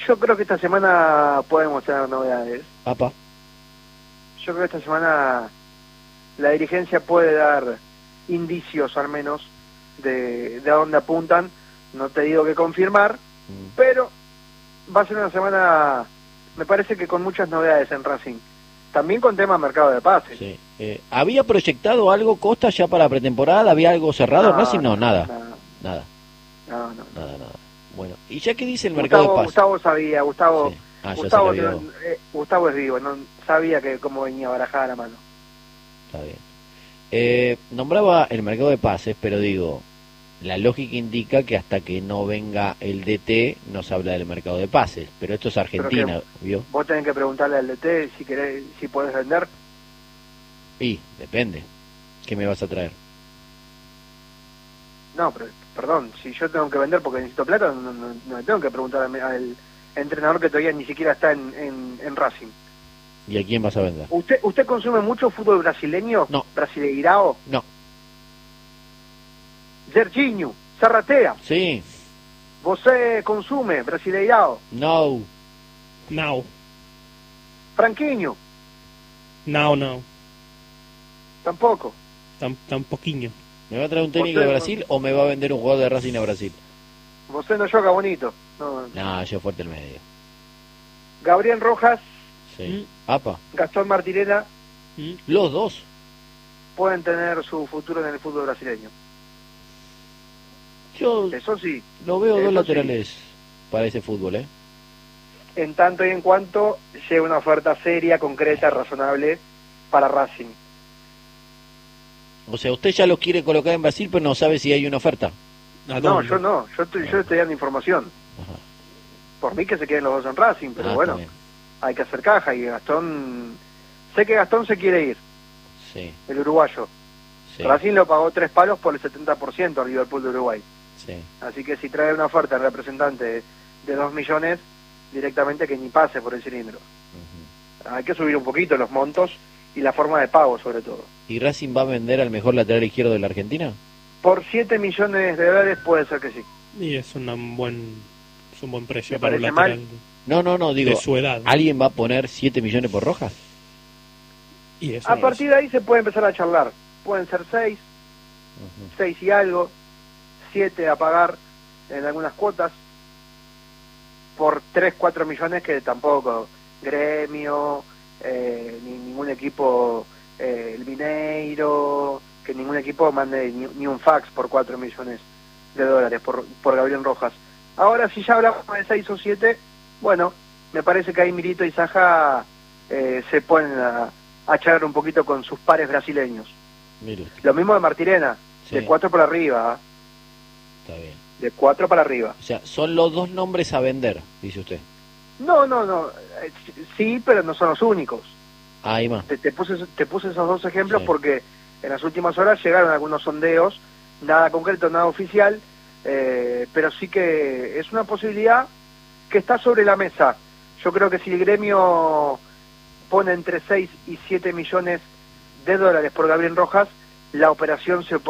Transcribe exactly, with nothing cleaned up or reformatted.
Yo creo que esta semana podemos tener novedades. Papá. Yo creo que esta semana la dirigencia puede dar indicios al menos de, de a dónde apuntan. No te digo que confirmar, mm. pero va a ser una semana, me parece que con muchas novedades en Racing. También con tema mercado de pases. Sí. Eh, ¿Había proyectado algo Costa ya para la pretemporada? ¿Había algo cerrado? No, Racing no, no, nada. Nada. Nada. No, no. Nada, nada. Bueno, ¿y ya qué dice el Gustavo, mercado de pases? Gustavo sabía, Gustavo, sí. ah, Gustavo, no, eh, Gustavo es vivo, no sabía que cómo venía barajada la mano. Está bien. Eh, nombraba el mercado de pases, pero digo, la lógica indica que hasta que no venga el D T no se habla del mercado de pases, pero esto es Argentina, ¿vio? Vos tenés que preguntarle al D T si querés, si podés vender. Y, depende. ¿Qué me vas a traer? No, pero, perdón, si yo tengo que vender porque necesito plata, no, no, no tengo que preguntar al, al entrenador que todavía ni siquiera está en, en, en Racing. ¿Y a quién vas a vender? ¿Usted usted consume mucho fútbol brasileño? No. ¿Brasileirao? No. Serginho, Zarratea. Sí. ¿Você consume Brasileirao? No. No. Franquinho. No, no. Tampoco. Tan, tan poquinho. ¿Me va a traer un técnico de Brasil o me va a vender un jugador de Racing a Brasil? Você no juega bonito. No, no yo fuerte el medio. Gabriel Rojas. Sí. ¿Mm? Apa. Gastón Martirena. ¿Mm? Los dos pueden tener su futuro en el fútbol brasileño. Yo eso sí. Lo veo dos laterales sí. para ese fútbol, ¿eh? En tanto y en cuanto llegue una oferta seria, concreta, razonable para Racing. O sea, usted ya lo quiere colocar en Brasil, pero no sabe si hay una oferta. No, yo no. Yo estoy, yo estoy dando información. Ajá. Por mí que se queden los dos en Racing, pero ah, bueno, hay que hacer caja y Gastón... Sé que Gastón se quiere ir. Sí. El uruguayo. Sí. Racing lo pagó tres palos por el setenta por ciento al Liverpool de Uruguay. Sí. Así que si trae una oferta al representante de dos millones, directamente que ni pase por el cilindro. Uh-huh. Hay que subir un poquito los montos y la forma de pago sobre todo. ¿Y Racing va a vender al mejor lateral izquierdo de la Argentina? Por siete millones de dólares puede ser que sí. Y es, una buen, es un buen precio ¿Me para un parece lateral. mal? No, no, no, digo, de su edad. ¿alguien va a poner siete millones por Rojas? Y eso a no partir de ahí se puede empezar a charlar. Pueden ser seis, uh-huh. seis y algo, siete a pagar en algunas cuotas, por tres, cuatro millones que tampoco Gremio, eh, ni ningún equipo, eh, el Mineiro, que ningún equipo mande ni, ni un fax por cuatro millones de dólares por, por Gabriel Rojas. Ahora, si ya hablamos de seis o siete, bueno, me parece que ahí Milito y Saja eh, se ponen a, a charlar un poquito con sus pares brasileños. Mire. Lo mismo de Martirena, sí. De cuatro para arriba. Está bien. De cuatro para arriba. O sea, son los dos nombres a vender, dice usted. No, no, no. Sí, pero no son los únicos. Ahí más. Te, te, puse, te puse esos dos ejemplos, sí. Porque en las últimas horas llegaron algunos sondeos, nada concreto, nada oficial, eh, pero sí que es una posibilidad que está sobre la mesa. Yo creo que si el Gremio pone entre seis y siete millones de dólares por Gabriel Rojas, la operación se puede